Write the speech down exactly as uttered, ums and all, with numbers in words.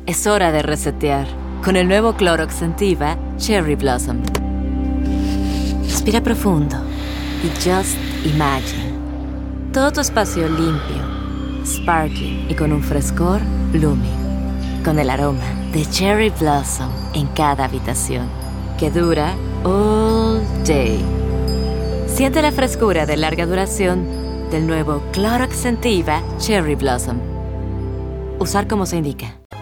Es hora de resetear con el nuevo Clorox Scentiva Cherry Blossom. Respira profundo y just imagine. Todo tu espacio limpio, sparkling y con un frescor blooming. Con el aroma de Cherry Blossom en cada habitación, que dura all day. Siente la frescura de larga duración del nuevo Clorox Scentiva Cherry Blossom. Usar como se indica.